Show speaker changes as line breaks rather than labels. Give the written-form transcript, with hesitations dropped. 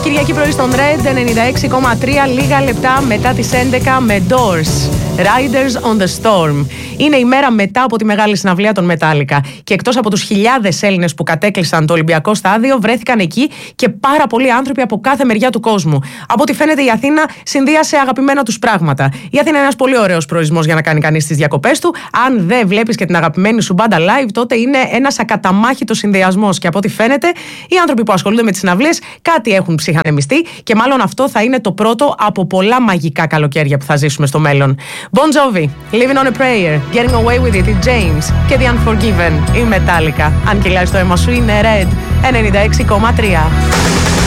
Κυριακή πρωί στον Red 96,3, λίγα λεπτά μετά τις 11 με Doors. Riders on the Storm. Είναι η μέρα μετά από τη μεγάλη συναυλία των Metallica. Και εκτός από τους χιλιάδες Έλληνες που κατέκλυσαν το Ολυμπιακό Στάδιο, βρέθηκαν εκεί και πάρα πολλοί άνθρωποι από κάθε μεριά του κόσμου. Από ό,τι φαίνεται, η Αθήνα συνδύασε αγαπημένα τους πράγματα. Η Αθήνα είναι ένας πολύ ωραίος προορισμός για να κάνει κανείς τις διακοπές του. Αν δεν βλέπεις και την αγαπημένη σου μπάντα live, τότε είναι ένας ακαταμάχητος συνδυασμός. Και από ό,τι φαίνεται, οι άνθρωποι που ασχολούνται με τις συναυλίες κάτι έχουν ψυχανεμιστεί και μάλλον αυτό θα είναι το πρώτο από πολλά μαγικά καλοκαίρια που θα ζήσουμε στο μέλλον. Bon Jovi, Living on a Prayer, Getting Away with It, η James και The Unforgiven, η Metallica. Αν κυλάει το αίμα σου, είναι Red 96,3.